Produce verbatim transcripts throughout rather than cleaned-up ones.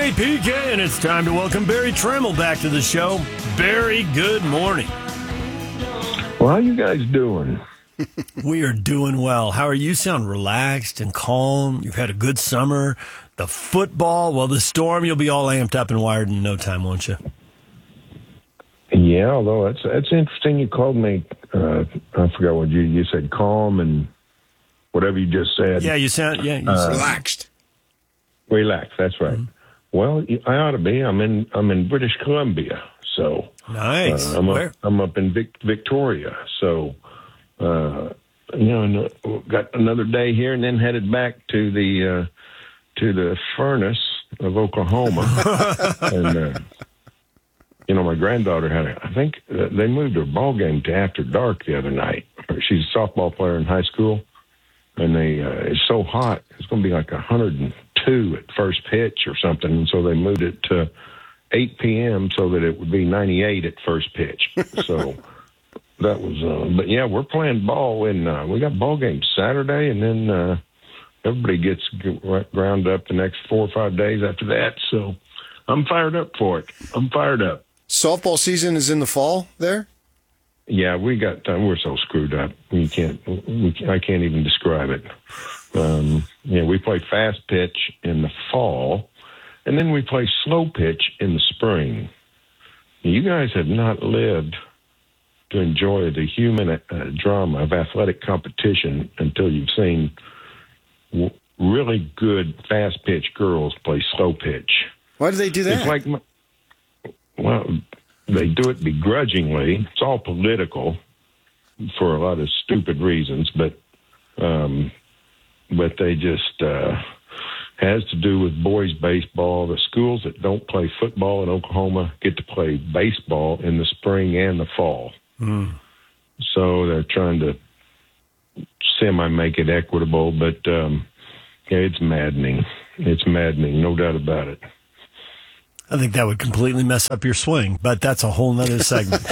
Kenny P K, and it's time to welcome Barry Trammell back to the show. Barry, good morning. Well, how you guys doing? We are doing well. How are you? Sound relaxed and calm. You've had a good summer. The football, well, the storm, you'll be all amped up and wired in no time, won't you? Yeah, although that's that's interesting. You called me, uh, I forgot what you, you said, calm and whatever you just said. Yeah, you sound, yeah. You Uh, sound, Relaxed. Relax, that's right. Mm-hmm. Well, I ought to be. I'm in I'm in British Columbia, so nice. uh, I'm Where? up I'm up in Vic, Victoria, so uh, you know, and, got another day here, and then headed back to the uh, to the furnace of Oklahoma, and uh, you know, my granddaughter had a, I think uh, they moved her ball game to after dark the other night. She's a softball player in high school, and they uh, it's so hot. It's going to be like one hundred two at first pitch or something, and so they moved it to eight p.m. so that it would be ninety-eight at first pitch. So that was, uh, but yeah, we're playing ball, and uh, we got ball games Saturday, and then uh, everybody gets ground up the next four or five days after that. So I'm fired up for it. I'm fired up. Softball season is in the fall there? Yeah, we got. Uh, we're so screwed up. We can't. We, I can't even describe it. Um, yeah, we play fast pitch in the fall, and then we play slow pitch in the spring. You guys have not lived to enjoy the human uh, drama of athletic competition until you've seen w- really good fast pitch girls play slow pitch. Why do they do that? It's like, well, they do it begrudgingly. It's all political for a lot of stupid reasons, but um, but they just uh, has to do with boys baseball. The schools that don't play football in Oklahoma get to play baseball in the spring and the fall. Mm. So they're trying to semi make it equitable, but um, yeah, it's maddening. It's maddening, no doubt about it. I think that would completely mess up your swing, but that's a whole nother segment.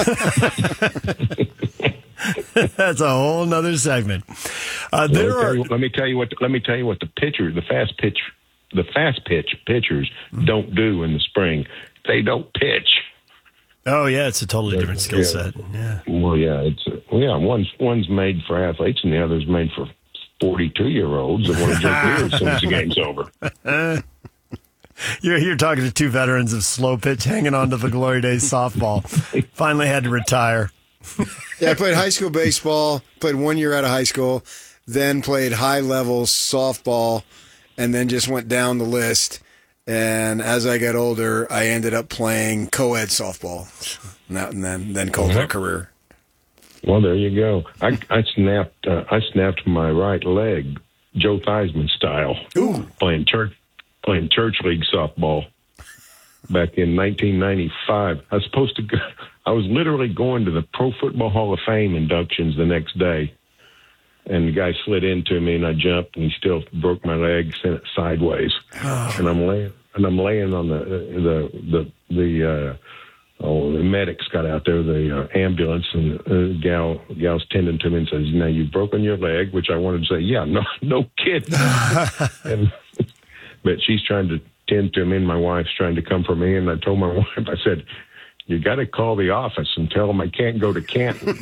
That's a whole nother segment. Uh, there let, me are. you, let me tell you what. Let me tell you what the pitcher, the fast pitch, the fast pitch pitchers don't do in the spring. They don't pitch. Oh yeah, it's a totally different skill Yeah. set. Yeah. Well, yeah, it's well, yeah. One's one's made for athletes, and the other's made for forty-two year olds that want to drink beer as soon as the game's over. You're here talking to two veterans of slow pitch, hanging on to the glory days softball. Finally had to retire. Yeah, I played high school baseball, played one year out of high school, then played high level softball, and then just went down the list. And as I got older, I ended up playing co-ed softball, and, that, and then then called it a career. Well, there you go. I, I snapped. Uh, I snapped my right leg, Joe Theismann style, Ooh. playing church playing church league softball back in nineteen ninety-five. I was supposed to go. I was literally going to the Pro Football Hall of Fame inductions the next day, and the guy slid into me, and I jumped, and he still broke my leg, sent it sideways, Oh. and I'm laying, and I'm laying on the the the the. Uh, Oh, the medics got out there, the uh, ambulance, and the uh, gal gal's tending to me and says, "Now you've broken your leg," which I wanted to say, "Yeah, no, no kidding." and, but she's trying to tend to me, and my wife's trying to come for me. And I told my wife, I said, "You got to call the office and tell them I can't go to Canton."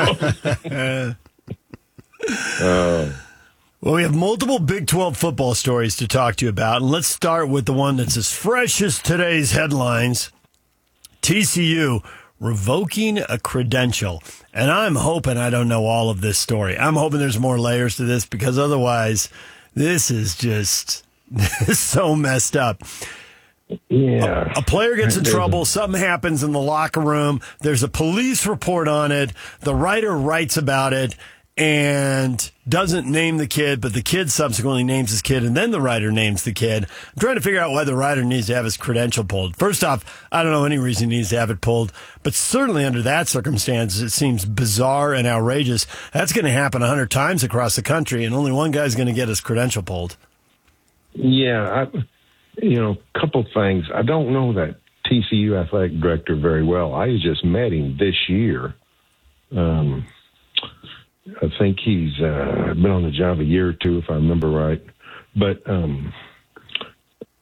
uh, Well, we have multiple Big twelve football stories to talk to you about, and let's start with the one that's as fresh as today's headlines. T C U revoking a credential. And I'm hoping I don't know all of this story. I'm hoping there's more layers to this, because otherwise this is just so messed up. yeah. A player gets in There's trouble. a- Something happens in the locker room. There's a police report on it. The writer writes about it and doesn't name the kid, but the kid subsequently names his kid, and then the writer names the kid. I'm trying to figure out why the writer needs to have his credential pulled. First off, I don't know any reason he needs to have it pulled, but certainly under that circumstance, it seems bizarre and outrageous. That's going to happen a hundred times across the country, and only one guy's going to get his credential pulled. Yeah, I, you know, a couple things. I don't know that T C U athletic director very well. I just met him this year. Um, I think he's uh, been on the job a year or two, if I remember right. But um, something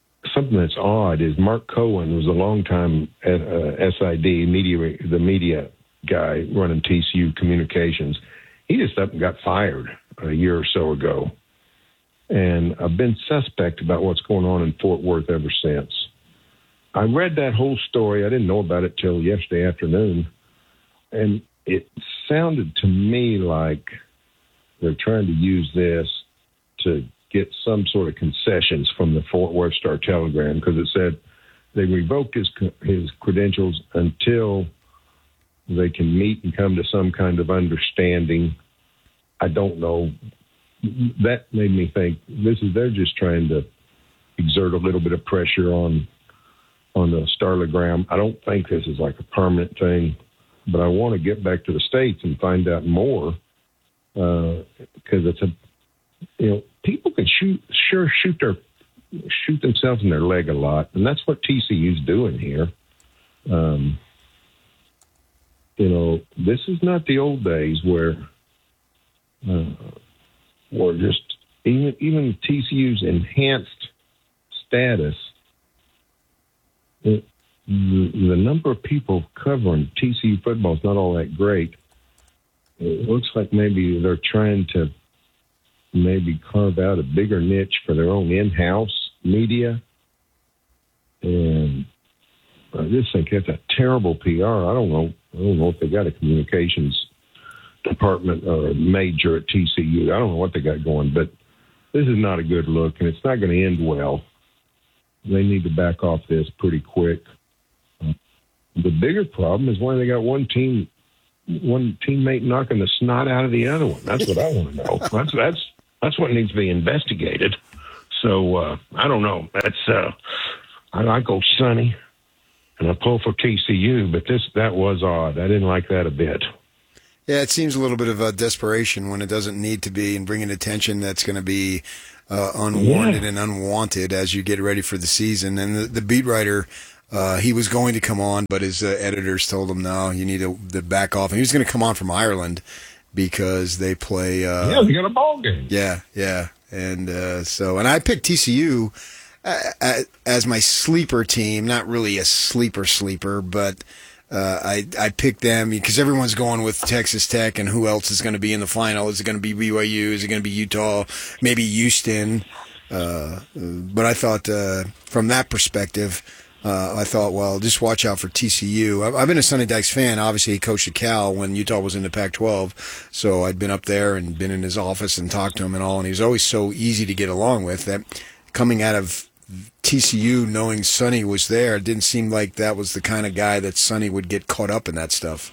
something that's odd is Mark Cohen was a longtime at, uh, S I D media, the media guy running T C U communications. He just up and got fired a year or so ago. And I've been suspect about what's going on in Fort Worth ever since. I read that whole story. I didn't know about it till yesterday afternoon. And it sounded to me like they're trying to use this to get some sort of concessions from the Fort Worth Star-Telegram, because it said they revoked his his credentials until they can meet and come to some kind of understanding. I don't know. That made me think this is they're just trying to exert a little bit of pressure on on the Star-Telegram. I don't think this is like a permanent thing, but I want to get back to the States and find out more, because uh, it's a you know people can shoot sure shoot their shoot themselves in their leg a lot, and that's what T C U's doing here. Um, you know, this is not the old days where, uh, where just even even T C U's enhanced status. It, the, the number of people covering T C U football is not all that great. It looks like maybe they're trying to maybe carve out a bigger niche for their own in-house media. And I just think that's a terrible P R. I don't know. I don't know if they got a communications department or a major at T C U. I don't know what they got going, but this is not a good look, and it's not going to end well. They need to back off this pretty quick. The bigger problem is when they got one team, one teammate knocking the snot out of the other one. That's what I want to know. That's that's that's what needs to be investigated. So uh, I don't know. That's uh, I like old Sonny, and I pull for T C U, but this that was odd. I didn't like that a bit. Yeah, it seems a little bit of a desperation when it doesn't need to be, and bringing attention that's going to be uh, unwarranted yeah. and unwanted as you get ready for the season. And the, the beat writer, uh, he was going to come on, but his uh, editors told him, no, you need to, to back off. And he was going to come on from Ireland because they play. Uh, yeah, they got a ball game. Yeah, yeah. And uh, so, and I picked T C U uh, as my sleeper team, not really a sleeper sleeper, but Uh, I I picked them because everyone's going with Texas Tech, and who else is going to be in the final? Is it going to be B Y U? Is it going to be Utah? Maybe Houston? Uh, but I thought uh, from that perspective, uh, I thought, well, just watch out for T C U. I've, I've been a Sonny Dykes fan. Obviously, he coached at Cal when Utah was in the Pac twelve, so I'd been up there and been in his office and talked to him and all, and he was always so easy to get along with. That coming out of T C U, knowing Sonny was there, it didn't seem like that was the kind of guy that Sonny would get caught up in that stuff.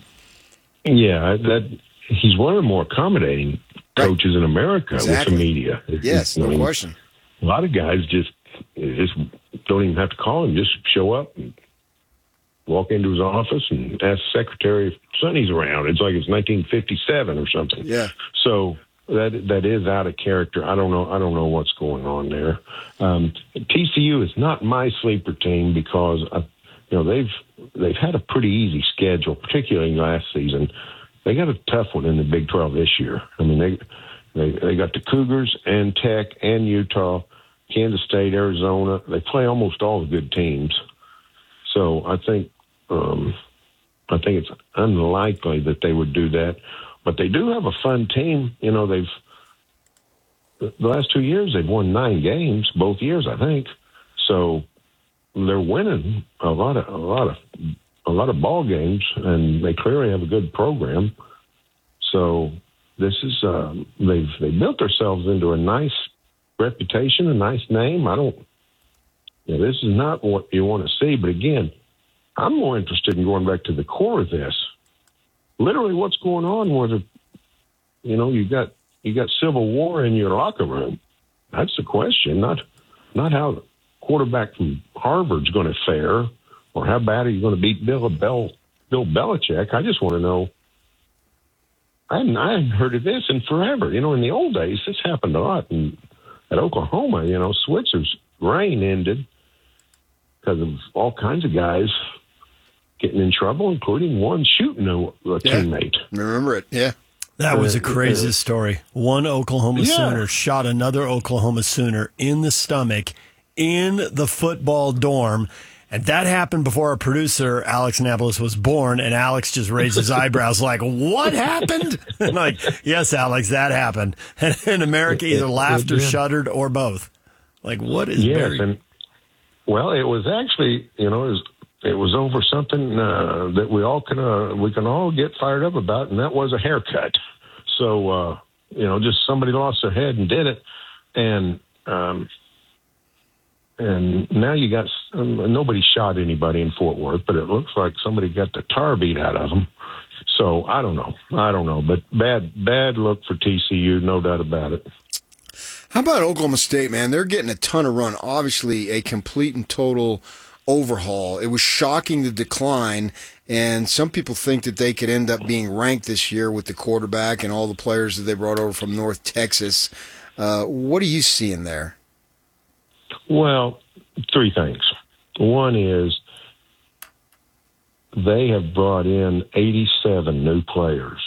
Yeah, that he's one of the more accommodating coaches right. in America exactly. with the media. It's, yes, no I mean, question. A lot of guys just just don't even have to call him; just show up and walk into his office and ask the secretary if Sonny's around. It's like it's nineteen fifty-seven or something. Yeah. So. That that is out of character. I don't know. I don't know what's going on there. Um, T C U is not my sleeper team because I, you know they've they've had a pretty easy schedule, particularly last season. They got a tough one in the Big twelve this year. I mean they they they got the Cougars and Tech and Utah, Kansas State, Arizona. They play almost all the good teams. So I think um, I think it's unlikely that they would do that. But they do have a fun team. You know, they've the last two years they've won nine games, both years I think. So they're winning a lot of a lot of a lot of ball games, and they clearly have a good program. So this is uh, they've they built themselves into a nice reputation, a nice name. I don't. You know, this is not what you want to see, but again, I'm more interested in going back to the core of this. Literally, what's going on was, a, you know, you got you got civil war in your locker room. That's the question, not not how the quarterback from Harvard's going to fare, or how bad are you going to beat Bill Bell Bill Belichick. I just want to know. I hadn't, I hadn't heard of this in forever. You know, in the old days, this happened a lot. And at Oklahoma, you know, Switzer's reign ended because of all kinds of guys getting in trouble, including one shooting a, a yeah. teammate. Remember it, yeah. That was a crazy story. One Oklahoma yeah. Sooner shot another Oklahoma Sooner in the stomach in the football dorm. And that happened before our producer, Alex Annapolis, was born. And Alex just raised his eyebrows like, what happened? And like, yes, Alex, that happened. And, and America either laughed or shuddered or both. Like, what is yes, Barry? And, well, it was actually, you know, it was, it was over something uh, that we all can, uh, we can all get fired up about, and that was a haircut. So, uh, you know, just somebody lost their head and did it. And, um, And now you got um, nobody shot anybody in Fort Worth, but it looks like somebody got the tar beat out of them. So I don't know. I don't know. But bad, bad look for T C U, no doubt about it. How about Oklahoma State, man? They're getting a ton of run. Obviously, a complete and total overhaul. It was shocking, the decline, and some people think that they could end up being ranked this year with the quarterback and all the players that they brought over from North Texas. Uh, what are you seeing there? Well, three things. One is they have brought in eighty-seven new players.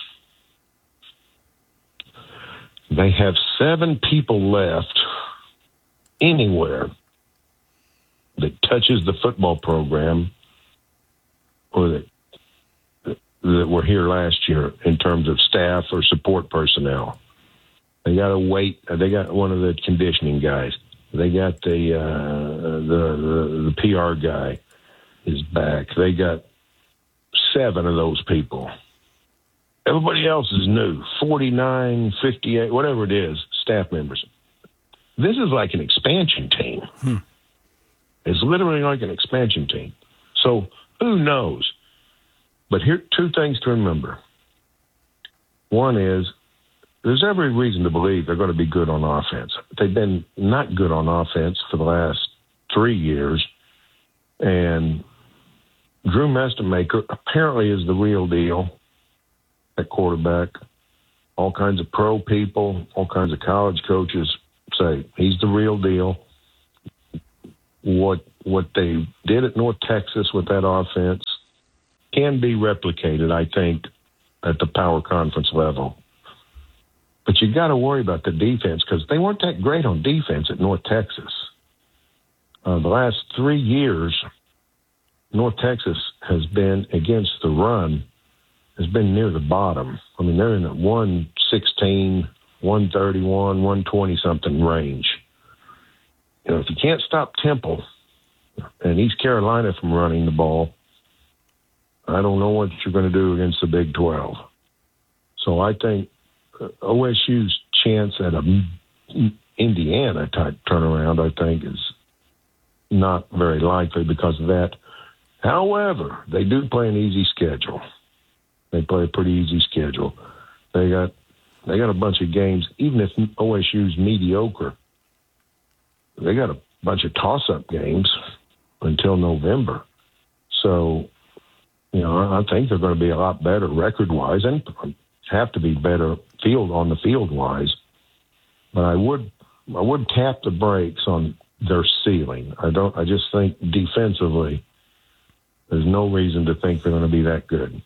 They have seven people left anywhere that touches the football program or that, that were here last year in terms of staff or support personnel. They got to wait. They got one of the conditioning guys. They got the, uh, the the the P R guy is back. They got seven of those people. Everybody else is new, forty-nine, fifty-eight, whatever it is, staff members. This is like an expansion team. Hmm. It's literally like an expansion team. So who knows? But here, two things to remember. One is, there's every reason to believe they're going to be good on offense. They've been not good on offense for the last three years. And Drew Mestemaker apparently is the real deal at quarterback. All kinds of pro people, all kinds of college coaches say he's the real deal. What what they did at North Texas with that offense can be replicated, I think, at the power conference level. But you got to worry about the defense because they weren't that great on defense at North Texas. Uh, the last three years, North Texas has been against the run, has been near the bottom. I mean, they're in the one sixteen, one thirty-one, one twenty something range. You know, if you can't stop Temple and East Carolina from running the ball, I don't know what you're going to do against the Big twelve. So I think O S U's chance at a Indiana type turnaround, I think, is not very likely because of that. However, they do play an easy schedule. They play a pretty easy schedule. They got they got a bunch of games. Even if O S U's mediocre, they got a bunch of toss-up games until November. So, you know, I think they're going to be a lot better record-wise and have to be better field on the field wise, but I would I would tap the brakes on their ceiling. I don't. I just think defensively, there's no reason to think they're going to be that good.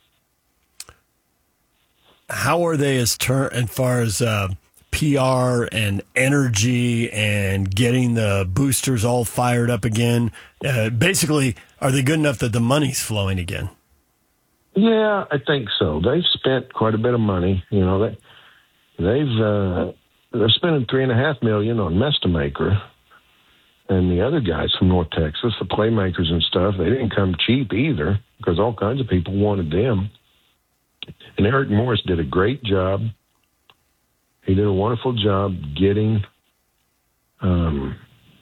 How are they as ter- as far as uh, P R and energy and getting the boosters all fired up again? Uh, basically, are they good enough that the money's flowing again? Yeah, I think so. They've spent quite a bit of money. You know, they they've uh, they're spending three and a half million on Mestemaker, and the other guys from North Texas, the playmakers and stuff. They didn't come cheap either because all kinds of people wanted them. And Eric Morris did a great job. He did a wonderful job getting um,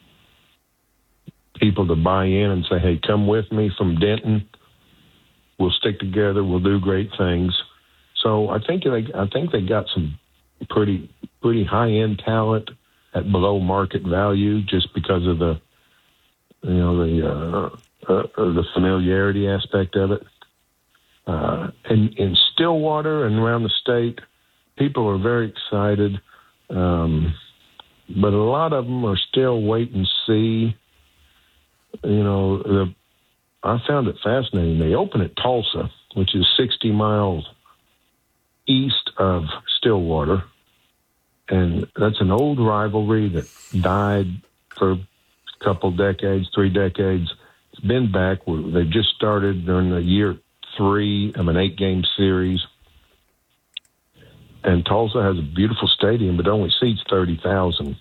people to buy in and say, "Hey, come with me from Denton. We'll stick together. We'll do great things." So I think they, I think they got some pretty, pretty high end talent at below market value, just because of the, you know, the uh, uh, the familiarity aspect of it. Uh, and in Stillwater and around the state, people are very excited, um, but a lot of them are still wait and see. You know, the I found it fascinating. They open at Tulsa, which is sixty miles east of Stillwater, and that's an old rivalry that died for couple decades, three decades. It's been back. They've just started during the year three of an eight-game series. And Tulsa has a beautiful stadium, but only seats thirty thousand.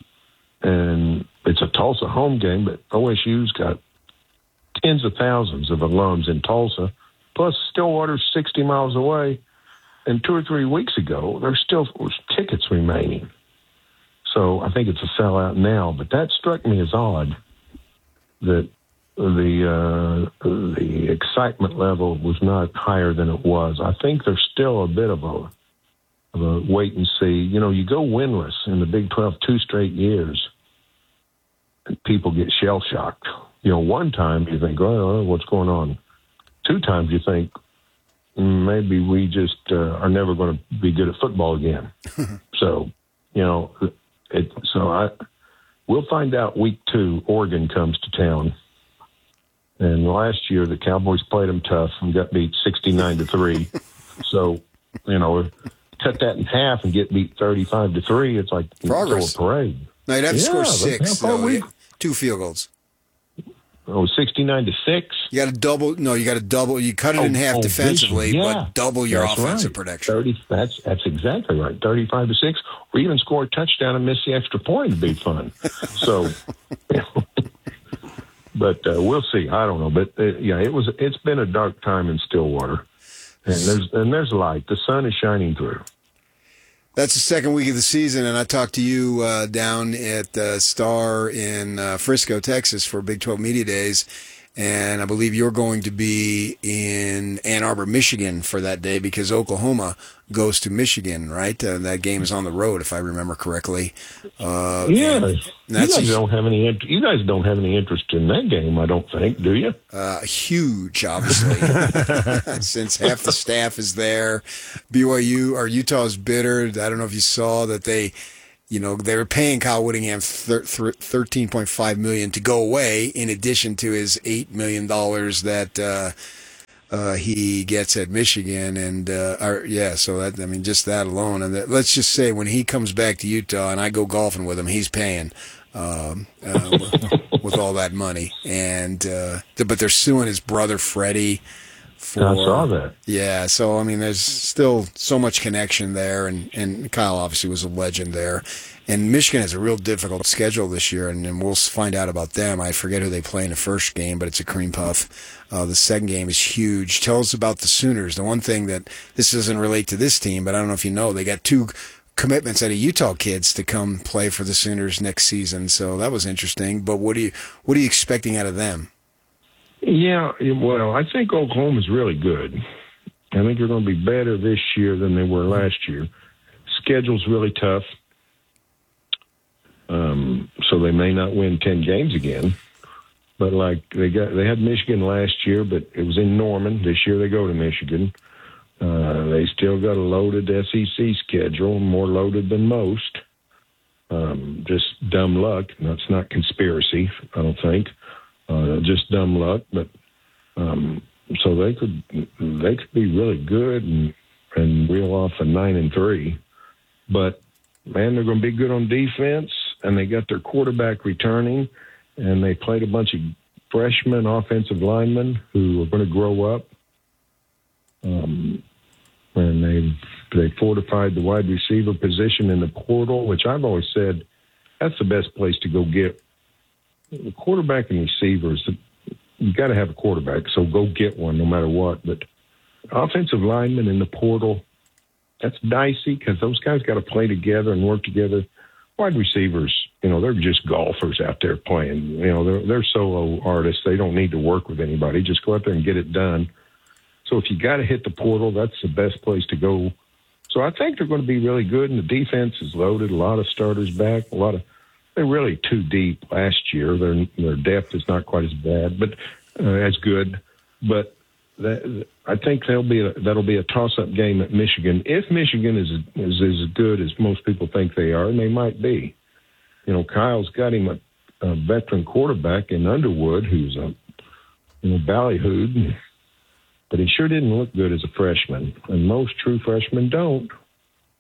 And it's a Tulsa home game, but O S U's got tens of thousands of alums in Tulsa, plus Stillwater's sixty miles away. And two or three weeks ago, there still was tickets remaining. So I think it's a sellout now. But that struck me as odd that the uh, the excitement level was not higher than it was. I think there's still a bit of a of a wait and see. You know, you go winless in the Big twelve two straight years, and people get shell shocked. You know, one time you think, oh, what's going on? Two times you think, maybe we just uh, are never going to be good at football again. So, you know, it, so I we'll find out week two. Oregon comes to town. And last year, the Cowboys played them tough and got beat sixty-nine to three. So, you know, cut that in half and get beat thirty-five to three. It's like progress. A parade. No, you'd have to yeah, score six. Though, we, two field goals. Oh, sixty-nine to six. You got to double. No, you got to double. You cut it oh, in half oh, defensively, yeah. but double your that's offensive right. production. Thirty. That's that's exactly right. Thirty-five to six, or even score a touchdown and miss the extra point would be fun. So. You know, But uh, we'll see. I don't know. But uh, yeah, it was. It's been a dark time in Stillwater, and there's and there's light. The sun is shining through. That's the second week of the season, and I talked to you uh, down at uh, Star in uh, Frisco, Texas, for Big twelve Media Days, and I believe you're going to be in Ann Arbor, Michigan, for that day because Oklahoma goes to Michigan. Right? Uh, that game is on the road, if I remember correctly. Uh, yeah, you guys a, don't have any. You guys don't have any interest in that game, I don't think, do you? Uh, huge, obviously, since half the staff is there. B Y U or Utah's bitter. I don't know if you saw that they, you know, they were paying Kyle Whittingham thirteen point five million dollars to go away, in addition to his eight million dollars that uh, uh, he gets at Michigan, and uh, or, yeah, so that I mean, just that alone, and that, let's just say when he comes back to Utah and I go golfing with him, he's paying. Um, uh, with, with all that money, and uh, but they're suing his brother Freddie. For, I saw that. Yeah, so I mean, there's still so much connection there, and, and Kyle obviously was a legend there. And Michigan has a real difficult schedule this year, and, and we'll find out about them. I forget who they play in the first game, but it's a cream puff. Uh, the second game is huge. Tell us about the Sooners. The one thing that this doesn't relate to this team, but I don't know if you know, they got two commitments out of Utah kids to come play for the Sooners next season. So that was interesting. But what are you what are you expecting out of them? Yeah, well, I think Oklahoma's really good. I think they're going to be better this year than they were last year. Schedule's really tough, um, so they may not win ten games again. But like they got, they had Michigan last year, but it was in Norman. This year they go to Michigan. Uh, they still got a loaded S E C schedule, more loaded than most. Um, just dumb luck. That's not conspiracy, I don't think. Uh, just dumb luck. But um, so they could they could be really good and and reel off a nine and three. But man, they're going to be good on defense, and they got their quarterback returning, and they played a bunch of freshman offensive linemen who are going to grow up. Um, and they've they fortified the wide receiver position in the portal, which I've always said that's the best place to go get the quarterback and receivers. You got to have a quarterback, so go get one no matter what. But offensive linemen in the portal, that's dicey because those guys got to play together and work together. Wide receivers, you know, they're just golfers out there playing. You know, they're they're solo artists. They don't need to work with anybody. Just go out there and get it done. So if you got to hit the portal, that's the best place to go. So I think they're going to be really good, and the defense is loaded. A lot of starters back. A lot of they're really too deep last year. Their their depth is not quite as bad, but uh, as good. But that, I think they'll be a, that'll be a toss-up game at Michigan. If Michigan is is as good as most people think they are, and they might be. You know, Kyle's got him a, a veteran quarterback in Underwood, who's a you know ballyhooed. But he sure didn't look good as a freshman, and most true freshmen don't.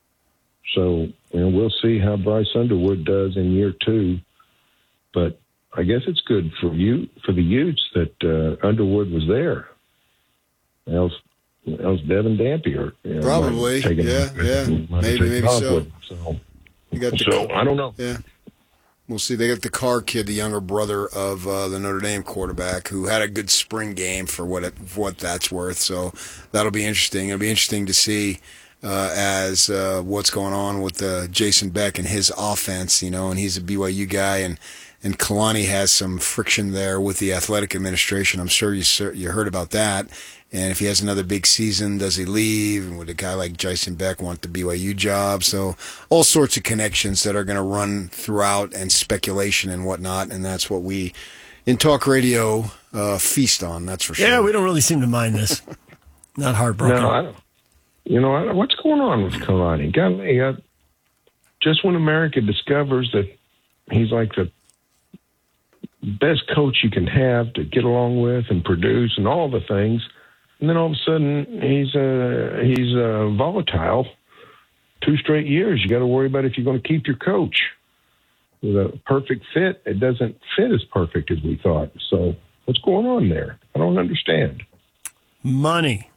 So, you know, we'll see how Bryce Underwood does in year two. But I guess it's good for you for the Utes that uh, Underwood was there. Else, else Devin Dampier. You know, Probably, taken, yeah, yeah, maybe, maybe so. so. You got the So I don't know. Yeah. We'll see. They got the Carr kid, the younger brother of uh, the Notre Dame quarterback, who had a good spring game for what it, for what that's worth. So that'll be interesting. It'll be interesting to see uh, as uh, what's going on with uh, Jason Beck and his offense. You know, and he's a B Y U guy, and and Kalani has some friction there with the athletic administration. I'm sure you you heard about that. And if he has another big season, does he leave? And would a guy like Jason Beck want the B Y U job? So all sorts of connections that are going to run throughout, and speculation and whatnot. And that's what we, in talk radio, uh, feast on. That's for sure. Yeah, we don't really seem to mind this. Not heartbroken. No, I don't. You know, I, what's going on with Kalani? Golly, uh, just when America discovers that he's like the best coach you can have to get along with and produce and all the things, and then all of a sudden he's uh, he's uh, volatile. Two straight years, you got to worry about if you're going to keep your coach. With a perfect fit, it doesn't fit as perfect as we thought. So what's going on there? I don't understand. Money.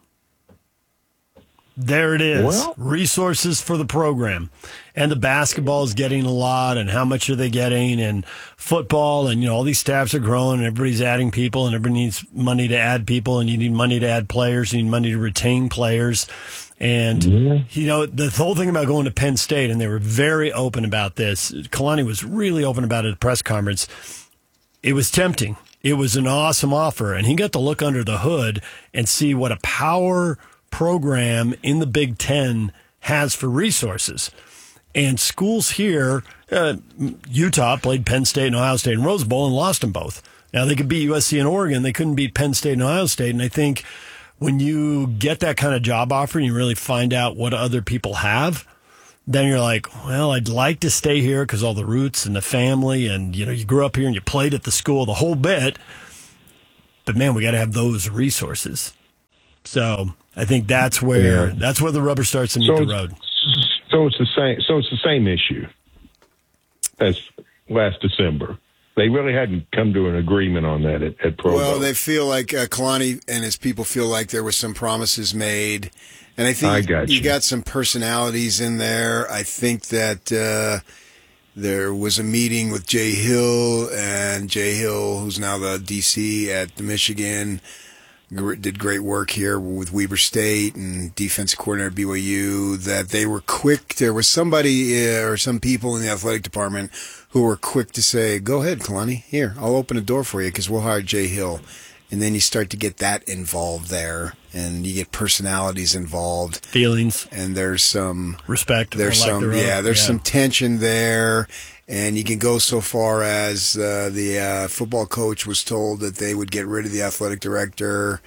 There it is. Well, resources for the program. And the basketball is getting a lot, and how much are they getting? And football, and, you know, all these staffs are growing, and everybody's adding people, and everybody needs money to add people, and you need money to add players, you need money to retain players. And, yeah. you know, the whole thing about going to Penn State, and they were very open about this. Kalani was really open about it at a press conference. It was tempting. It was an awesome offer, and he got to look under the hood and see what a power program in the Big Ten has for resources. And schools here, uh, Utah played Penn State and Ohio State in Rose Bowl and lost them both. Now, they could beat U S C and Oregon. They couldn't beat Penn State and Ohio State. And I think when you get that kind of job offer and you really find out what other people have, then you're like, well, I'd like to stay here because all the roots and the family, and, you know, you grew up here and you played at the school the whole bit. But, man, we got to have those resources. So I think that's where yeah. that's where the rubber starts to meet so the road. So it's the same. So it's the same issue as last December. They really hadn't come to an agreement on that at, at Provo. Well, they feel like uh, Kalani and his people feel like there were some promises made, and I think I got you. you got some personalities in there. I think that uh, there was a meeting with Jay Hill, and Jay Hill, who's now the D C at Michigan, did great work here with Weber State and defensive coordinator at B Y U, that they were quick. There was somebody uh, or some people in the athletic department who were quick to say, go ahead, Kalani, here, I'll open a door for you because we'll hire Jay Hill. And then you start to get that involved there, and you get personalities involved. Feelings. And there's some respect. There's some, yeah, there's yeah. some tension there. And you can go so far as uh, the uh, football coach was told that they would get rid of the athletic director,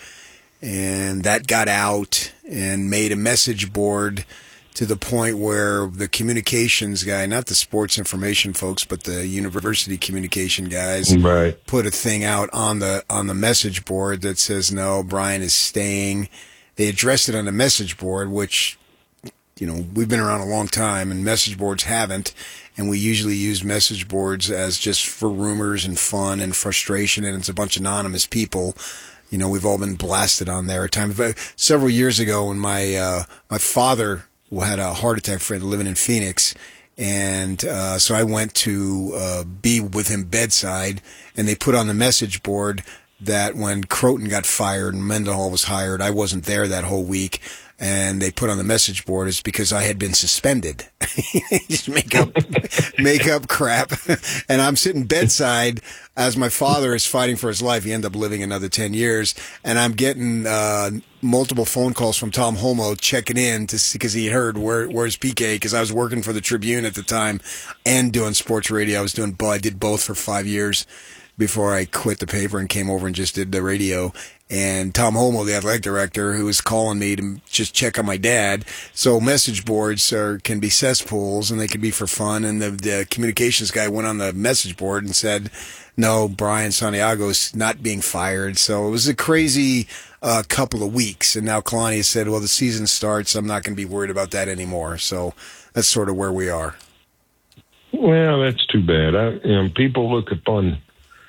and that got out and made a message board to the point where the communications guy, not the sports information folks, but the university communication guys, right. put a thing out on the on the message board that says, no, Brian is staying. They addressed it on the message board, which, you know, we've been around a long time, and message boards haven't. And we usually use message boards as just for rumors and fun and frustration, and it's a bunch of anonymous people. You know, we've all been blasted on there at times. But several years ago, when my uh, my father had a heart attack for living in Phoenix, and uh, so I went to uh, be with him bedside, and they put on the message board that when Croton got fired and Mendenhall was hired, I wasn't there that whole week. And they put on the message board is because I had been suspended. Just make up, make up crap. And I'm sitting bedside as my father is fighting for his life. He ended up living another ten years. And I'm getting uh, multiple phone calls from Tom Holmoe checking in to see, because he heard where, where's P K, because I was working for the Tribune at the time and doing sports radio. I was doing, I did both for five years before I quit the paper and came over and just did the radio. And Tom Holmoe, the athletic director, who was calling me to just check on my dad. So message boards are, can be cesspools, and they can be for fun. And the, the communications guy went on the message board and said, no, Brian Santiago's not being fired. So it was a crazy uh, couple of weeks. And now Kalani has said, well, the season starts. I'm not going to be worried about that anymore. So that's sort of where we are. Well, that's too bad. I, you know, people look upon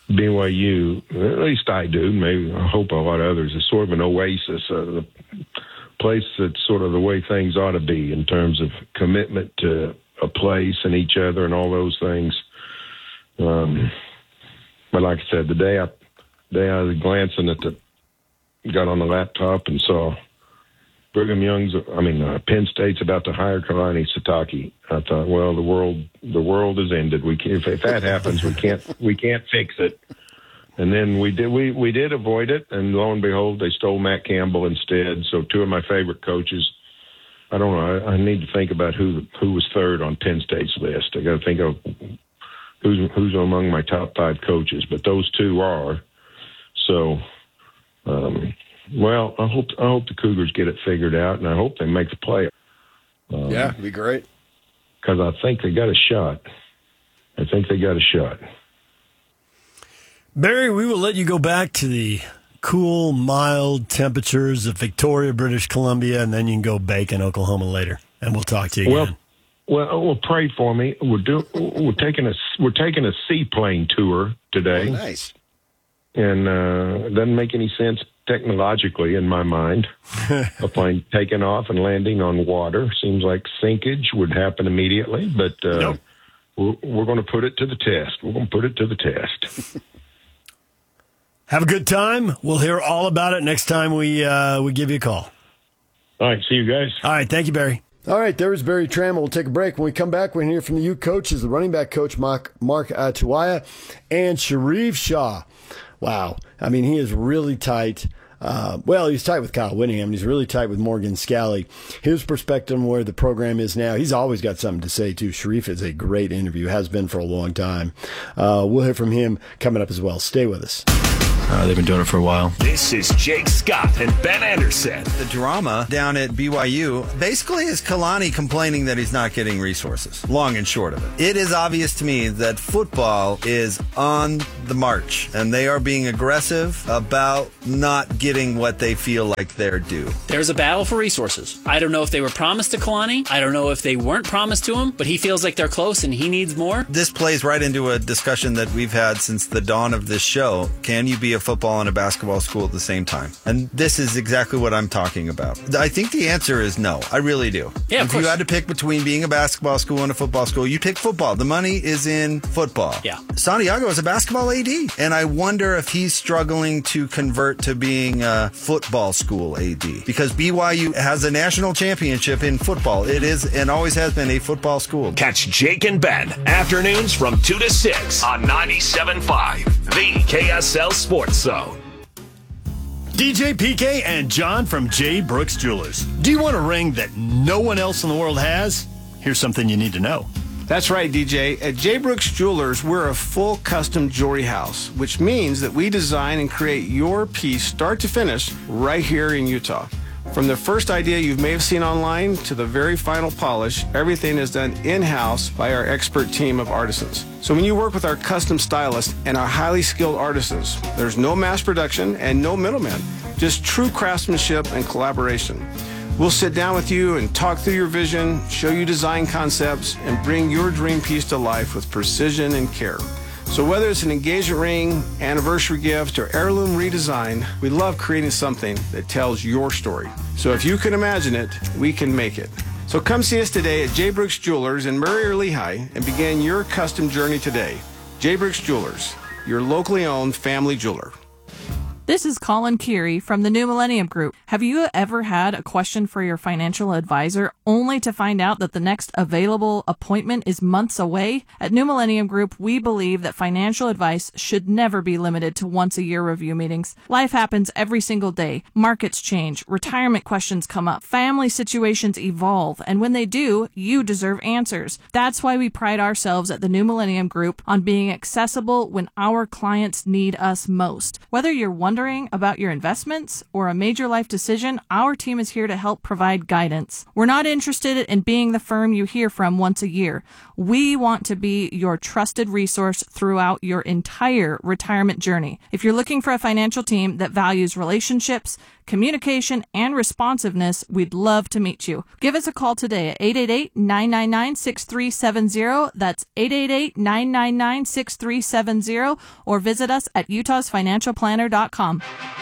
B Y U, at least I do, maybe I hope a lot of others, is sort of an oasis, a place that's sort of the way things ought to be in terms of commitment to a place and each other and all those things. Um, but like I said, the day I, the day I was glancing at the, got on the laptop and saw Brigham Young's, I mean, uh, Penn State's about to hire Kalani Sitake, I thought, well, the world, the world has ended. We can't, if, if that happens, we can't, we can't fix it. And then we did, we, we did avoid it. And lo and behold, they stole Matt Campbell instead. So two of my favorite coaches, I don't know. I, I need to think about who, who was third on Penn State's list. I got to think of who's, who's among my top five coaches, but those two are. So, um, well, I hope I hope the Cougars get it figured out, and I hope they make the play. Um, yeah, it'd be great. Because I think they got a shot. I think they got a shot. Barry, we will let you go back to the cool, mild temperatures of Victoria, British Columbia, and then you can go bake in Oklahoma later, and we'll talk to you well, again. Well, well, pray for me. We're do, we're taking a we're taking a seaplane tour today. Oh, nice. And uh, it doesn't make any sense technologically in my mind. A plane taking off and landing on water seems like sinkage would happen immediately, but uh, nope. we're, we're going to put it to the test. We're going to put it to the test. Have a good time. We'll hear all about it next time we uh, we give you a call. All right, see you guys. All right, thank you, Barry. All right, there was Barry Trammell. We'll take a break. When we come back, we're going to hear from the Ute coaches, the running back coach, Mark, Mark Atuaya, and Sharif Shah. Wow. I mean, he is really tight. Uh, well, he's tight with Kyle Whittingham, and he's really tight with Morgan Scalley. His perspective on where the program is now, he's always got something to say, too. Sharif is a great interview, has been for a long time. Uh, we'll hear from him coming up as well. Stay with us. Uh, they've been doing it for a while. This is Jake Scott and Ben Anderson. The drama down at B Y U basically is Kalani complaining that he's not getting resources, long and short of it. It is obvious to me that football is on the march, and they are being aggressive about not getting what they feel like they're due. There's a battle for resources. I don't know if they were promised to Kalani. I don't know if they weren't promised to him, but he feels like they're close and he needs more. This plays right into a discussion that we've had since the dawn of this show. Can you be a football and a basketball school at the same time? And this is exactly what I'm talking about. I think the answer is no. I really do. Yeah, of if course. you had to pick between being a basketball school and a football school, you pick football. The money is in football. Yeah. Santiago is a basketball A D, and I wonder if he's struggling to convert to being a football school A D, because B Y U has a national championship in football. It is and always has been a football school. Catch Jake and Ben afternoons from two to six on ninety-seven point five, the K S L Sports Zone. D J P K and John from J. Brooks Jewelers. Do you want a ring that no one else in the world has? Here's something you need to know. That's right, D J. At J. Brooks Jewelers, we're a full custom jewelry house, which means that we design and create your piece start to finish right here in Utah. From the first idea you may have seen online to the very final polish, everything is done in-house by our expert team of artisans. So when you work with our custom stylists and our highly skilled artisans, there's no mass production and no middlemen, just true craftsmanship and collaboration. We'll sit down with you and talk through your vision, show you design concepts, and bring your dream piece to life with precision and care. So whether it's an engagement ring, anniversary gift, or heirloom redesign, we love creating something that tells your story. So if you can imagine it, we can make it. So come see us today at J. Brooks Jewelers in Murray or Lehigh and begin your custom journey today. J. Brooks Jewelers, your locally owned family jeweler. This is Colin Keary from the New Millennium Group. Have you ever had a question for your financial advisor only to find out that the next available appointment is months away? At New Millennium Group, we believe that financial advice should never be limited to once-a-year review meetings. Life happens every single day. Markets change, retirement questions come up, family situations evolve, and when they do, you deserve answers. That's why we pride ourselves at the New Millennium Group on being accessible when our clients need us most. Whether you're wondering about your investments or a major life decision, our team is here to help provide guidance. We're not interested in being the firm you hear from once a year. We want to be your trusted resource throughout your entire retirement journey. If you're looking for a financial team that values relationships, communication, and responsiveness, we'd love to meet you. Give us a call today at eight eight eight, nine nine nine, six three seven zero. That's eight eight eight, nine nine nine, six three seven zero, or visit us at utahs financial planner dot com.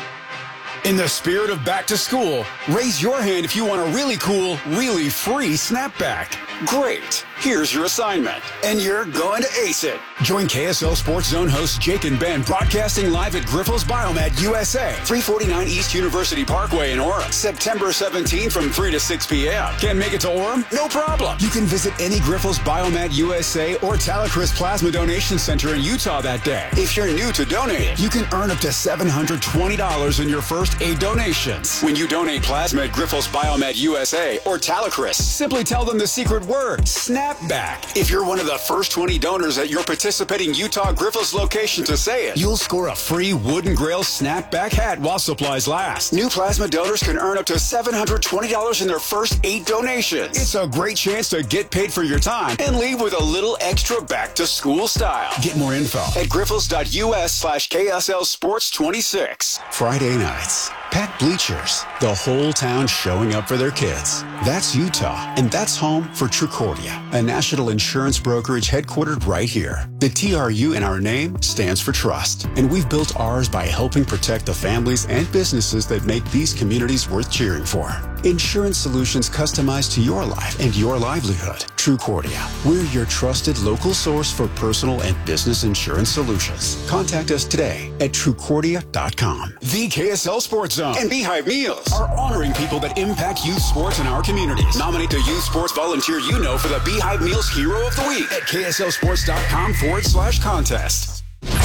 In the spirit of back to school, raise your hand if you want a really cool, really free snapback. Great. Here's your assignment, and you're going to ace it. Join K S L Sports Zone hosts Jake and Ben broadcasting live at Grifols Biomed U S A, three forty-nine East University Parkway in Orem, September seventeenth from three to six p.m. Can't make it to Orem? No problem. You can visit any Grifols Biomed U S A or Talacris Plasma Donation Center in Utah that day. If you're new to donating, you can earn up to seven hundred twenty dollars in your first eight donations. When you donate plasma at Grifols Biomed U S A or Talacris, simply tell them the secret word, snapback. If you're one of the first twenty donors at your participating Utah Grifols location to say it, you'll score a free Wooden Grail snapback hat while supplies last. New plasma donors can earn up to seven hundred twenty dollars in their first eight donations. It's a great chance to get paid for your time and leave with a little extra back to school style. Get more info at grifols.us slash KSL Sports 26. Friday nights, packed bleachers, the whole town showing up for their kids. That's Utah, and that's home for Trucordia, a national insurance brokerage headquartered right here. The T R U in our name stands for trust, and we've built ours by helping protect the families and businesses that make these communities worth cheering for. Insurance solutions customized to your life and your livelihood. Trucordia, we're your trusted local source for personal and business insurance solutions. Contact us today at trucordia dot com. The K S L Sports Zone and Beehive Meals are honoring people that impact youth sports in our communities. Nominate the youth sports volunteer you know for the Beehive Meals Hero of the Week at kslsports.com forward slash contest.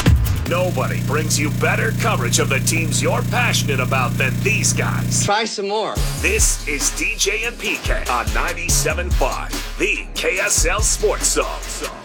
Nobody brings you better coverage of the teams you're passionate about than these guys. Try some more. This is D J and P K on ninety-seven point five, the K S L Sports Zone.